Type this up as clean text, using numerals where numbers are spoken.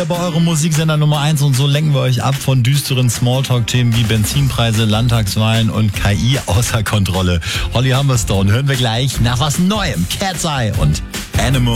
Bei eurem Musiksender Nummer 1 und so lenken wir euch ab von düsteren Smalltalk-Themen wie Benzinpreise, Landtagswahlen und KI außer Kontrolle. Holly Humberstone hören wir gleich nach was Neuem. Cat's Eye und Animal.